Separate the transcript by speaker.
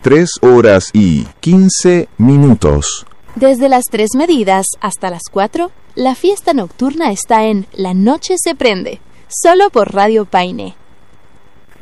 Speaker 1: 3:15.
Speaker 2: Desde las 3 medidas hasta las 4, la fiesta nocturna está en La Noche se Prende, solo por Radio Paine.